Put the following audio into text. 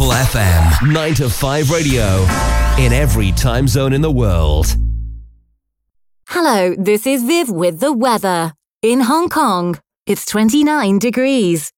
Ribble FM 9 to 5 radio in every time zone in the world. Hello, this is Viv with the weather. In Hong Kong, it's 29 degrees.